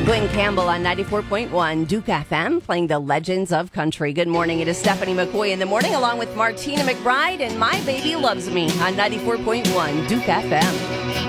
Glenn Campbell on 94.1 Duke FM, playing the Legends of Country. Good morning. It is Stephanie McCoy in the morning, along with Martina McBride and My Baby Loves Me on 94.1 Duke FM.